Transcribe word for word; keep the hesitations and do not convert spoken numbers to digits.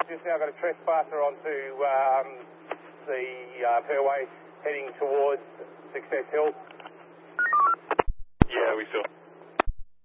I've just now got a trespasser onto um, the uh, fairway heading towards Success Hill.